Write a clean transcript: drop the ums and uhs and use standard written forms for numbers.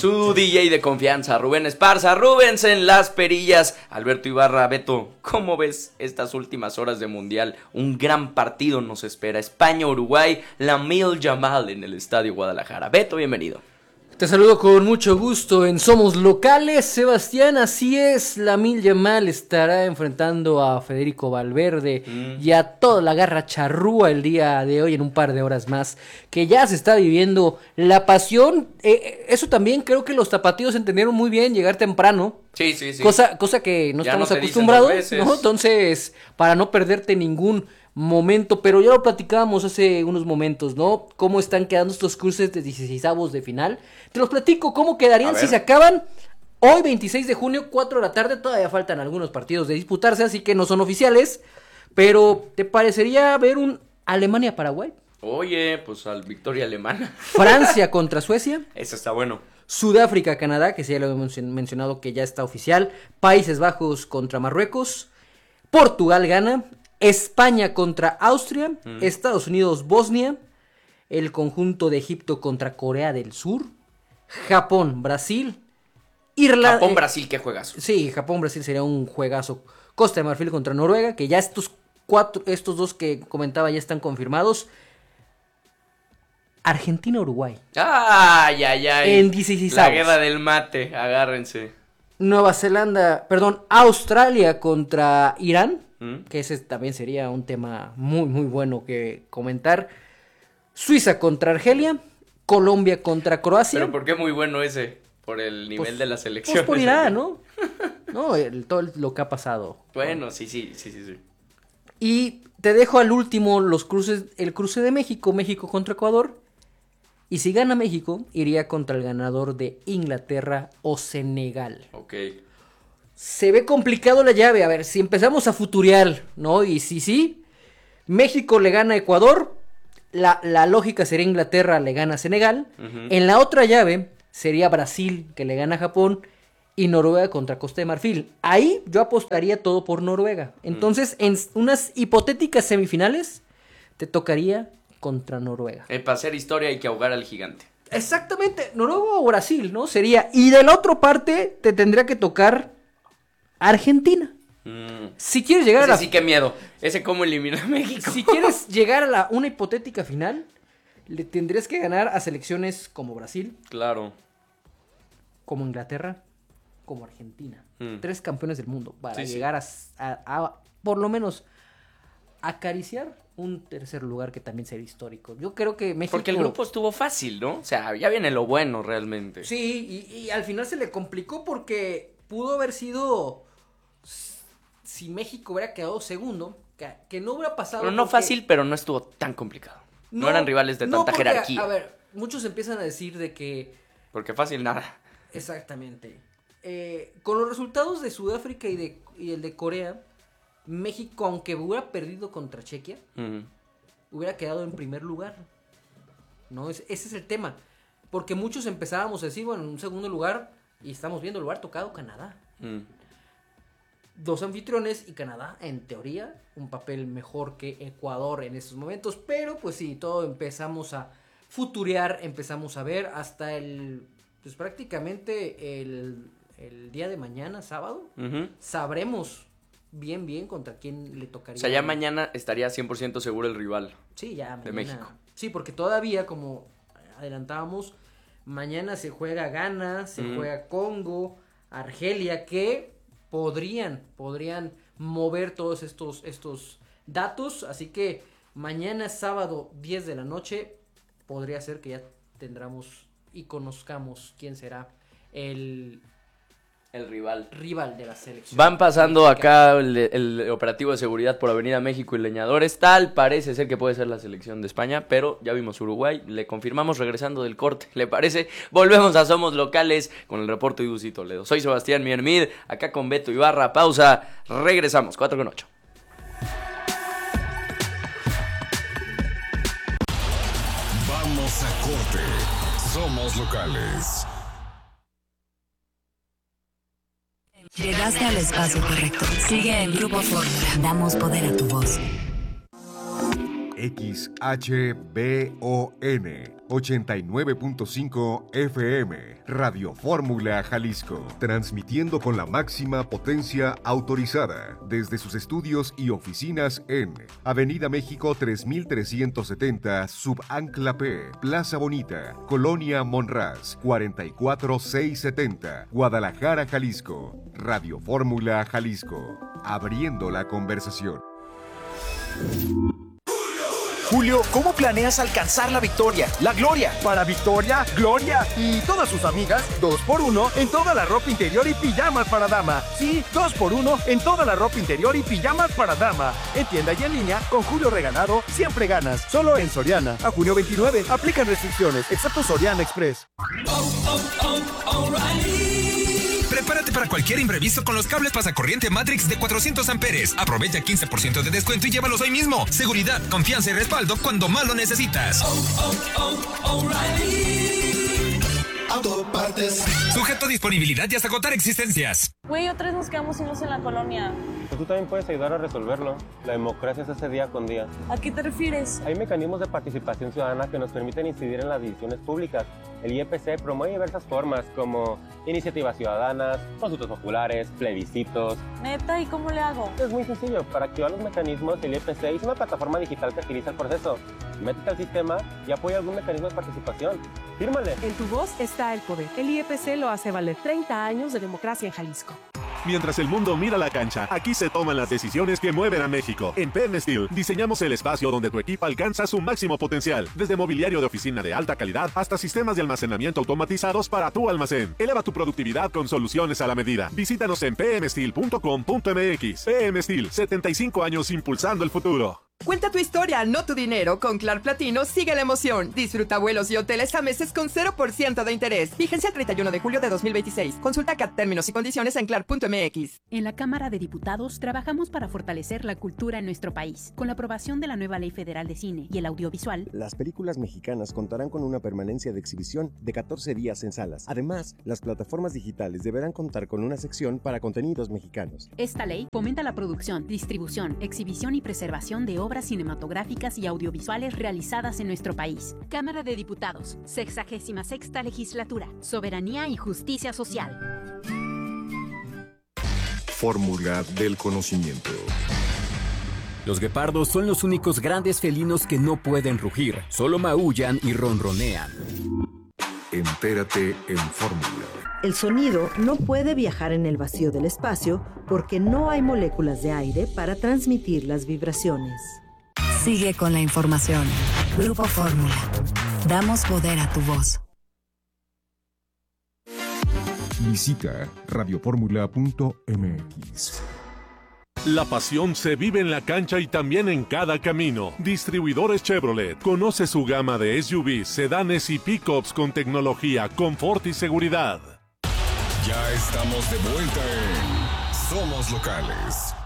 su DJ de confianza, Rubén Esparza, Rubens en las perillas, Alberto Ibarra. Beto, ¿cómo ves estas últimas horas de Mundial? Un gran partido nos espera, España-Uruguay, Lamine Yamal en el Estadio Guadalajara. Beto, bienvenido. Te saludo con mucho gusto en Somos Locales, Sebastián, así es, Lamine Yamal estará enfrentando a Federico Valverde y a toda la garra charrúa el día de hoy en un par de horas más, que ya se está viviendo la pasión. Eso también creo que los tapatíos entendieron muy bien, llegar temprano. Sí. Cosa que no estamos acostumbrados, ¿no? Entonces, para no perderte ningún momento, pero ya lo platicábamos hace unos momentos, ¿no? Cómo están quedando estos cruces de 16avos de final. Te los platico, cómo quedarían si se acaban hoy 26 de junio, 4 de la tarde. Todavía faltan algunos partidos de disputarse, así que no son oficiales, pero ¿te parecería ver un Alemania-Paraguay? Oye, pues al victoria alemana. Francia contra Suecia. Eso está bueno. Sudáfrica-Canadá, que ya lo hemos mencionado que ya está oficial. Países Bajos contra Marruecos. Portugal-Ghana. España contra Austria, Estados Unidos, Bosnia, el conjunto de Egipto contra Corea del Sur, Japón, Brasil, Irlanda. Japón-Brasil, qué juegazo. Sí, Japón-Brasil sería un juegazo. Costa de Marfil contra Noruega, que ya estos dos que comentaba ya están confirmados. Argentina-Uruguay. Ay. En 16avos. La guerra del mate, agárrense. Australia contra Irán. Que ese también sería un tema muy muy bueno que comentar. Suiza contra Argelia, Colombia contra Croacia. ¿Pero por qué muy bueno ese? Por el nivel de la selección. Pues por Irán, ¿no? No, todo lo que ha pasado. Bueno, sí. Y te dejo al último el cruce de México contra Ecuador. Y si gana México, iría contra el ganador de Inglaterra o Senegal. Ok. Se ve complicado la llave, a ver, si empezamos a futurear, ¿no? Y sí, México le gana a Ecuador, la lógica sería Inglaterra le gana a Senegal. En la otra llave sería Brasil que le gana a Japón y Noruega contra Costa de Marfil. Ahí yo apostaría todo por Noruega. Entonces, en unas hipotéticas semifinales, te tocaría contra Noruega. Para hacer historia hay que ahogar al gigante. Exactamente, Noruega o Brasil, ¿no? Sería, y de la otra parte te tendría que tocar Argentina. Si quieres llegar a sí, qué miedo. Ese cómo elimina a México. Si quieres llegar a una hipotética final, le tendrías que ganar a selecciones como Brasil. Claro. Como Inglaterra, como Argentina. 3 campeones del mundo para llegar a por lo menos acariciar un tercer lugar que también sería histórico. Yo creo que México... Porque el grupo estuvo fácil, ¿no? O sea, ya viene lo bueno realmente. Sí, y al final se le complicó porque pudo haber sido... Si México hubiera quedado segundo, que no hubiera pasado... Pero no fácil, pero no estuvo tan complicado. No eran rivales de tanta jerarquía. A ver, muchos empiezan a decir de que... Porque fácil nada. Exactamente. Con los resultados de Sudáfrica y el de Corea, México, aunque hubiera perdido contra Chequia, hubiera quedado en primer lugar. ¿No? Ese es el tema. Porque muchos empezábamos a decir, bueno, en un segundo lugar, y estamos viendo el lugar tocado Canadá. 2 anfitriones y Canadá, en teoría, un papel mejor que Ecuador en estos momentos, pero pues sí, todo empezamos a futurear, empezamos a ver hasta pues prácticamente el día de mañana, sábado, sabremos bien contra quién le tocaría. O sea, ya mañana estaría 100% seguro el rival. Sí, ya mañana. De México. Sí, porque todavía, como adelantábamos, mañana se juega Ghana, se juega Congo, Argelia, que podrían mover todos estos datos, así que mañana sábado 10 de la noche podría ser que ya tendremos y conozcamos quién será el rival de la selección. Van pasando acá el operativo de seguridad por Avenida México y Leñadores. Tal parece ser que puede ser la selección de España, pero ya vimos Uruguay. Le confirmamos regresando del corte. ¿Le parece? Volvemos a Somos Locales con el reporte de Uzi Toledo. Soy Sebastián Miermid, acá con Beto Ibarra. Pausa. Regresamos. 4:08. Vamos a corte. Somos Locales. Llegaste al espacio correcto. Sigue en Grupo Fórmula. Damos poder a tu voz. XHBON 89.5 FM, Radio Fórmula Jalisco, transmitiendo con la máxima potencia autorizada desde sus estudios y oficinas en Avenida México 3370, Subancla P, Plaza Bonita, Colonia Monraz, 44670, Guadalajara, Jalisco. Radio Fórmula Jalisco, abriendo la conversación. Julio, ¿cómo planeas alcanzar la victoria, la gloria? Para Victoria, Gloria y todas sus amigas, 2x1 en toda la ropa interior y pijamas para dama. Sí, 2x1 en toda la ropa interior y pijamas para dama. En tienda y en línea, con Julio regalado, siempre ganas. Solo en Soriana. A junio 29, aplican restricciones, excepto Soriana Express. Prepárate para cualquier imprevisto con los cables pasacorriente Matrix de 400 amperes. Aprovecha 15% de descuento y llévalos hoy mismo. Seguridad, confianza y respaldo cuando más lo necesitas. Autopartes. Sujeto a disponibilidad y hasta agotar existencias. Güey, otra vez nos quedamos sin luz en la colonia. Pues tú también puedes ayudar a resolverlo. La democracia se hace día con día. ¿A qué te refieres? Hay mecanismos de participación ciudadana que nos permiten incidir en las decisiones públicas. El IEPC promueve diversas formas como iniciativas ciudadanas, consultas populares, plebiscitos. ¿Neta? ¿Y cómo le hago? Es muy sencillo. Para activar los mecanismos, el IEPC es una plataforma digital que agiliza el proceso. Métete al sistema y apoya algún mecanismo de participación. ¡Fírmale! En tu voz está el poder. El IEPC lo hace valer. 30 años de democracia en Jalisco. Mientras el mundo mira la cancha, aquí se toman las decisiones que mueven a México. En PM Steel diseñamos el espacio donde tu equipo alcanza su máximo potencial. Desde mobiliario de oficina de alta calidad hasta sistemas de almacenamiento automatizados para tu almacén. Eleva tu productividad con soluciones a la medida. Visítanos en pmsteel.com.mx. PM Steel, 75 años impulsando el futuro. Cuenta tu historia, no tu dinero. Con Clar Platino sigue la emoción. Disfruta vuelos y hoteles a meses con 0% de interés. Vigencia el 31 de julio de 2026. Consulta CAT términos y condiciones en clar.mx. En la Cámara de Diputados trabajamos para fortalecer la cultura en nuestro país. Con la aprobación de la nueva Ley Federal de Cine y el Audiovisual, las películas mexicanas contarán con una permanencia de exhibición de 14 días en salas. Además, las plataformas digitales deberán contar con una sección para contenidos mexicanos. Esta ley fomenta la producción, distribución, exhibición y preservación de obras cinematográficas y audiovisuales realizadas en nuestro país. Cámara de Diputados, 66ª Legislatura, Soberanía y Justicia Social. Fórmula del conocimiento. Los guepardos son los únicos grandes felinos que no pueden rugir, solo maullan y ronronean. Entérate en Fórmula. El sonido no puede viajar en el vacío del espacio porque no hay moléculas de aire para transmitir las vibraciones. Sigue con la información. Grupo Fórmula. Damos poder a tu voz. Visita radioformula.mx. La pasión se vive en la cancha y también en cada camino. Distribuidores Chevrolet. Conoce su gama de SUVs, sedanes y pickups con tecnología, confort y seguridad. Ya estamos de vuelta en Somos Locales.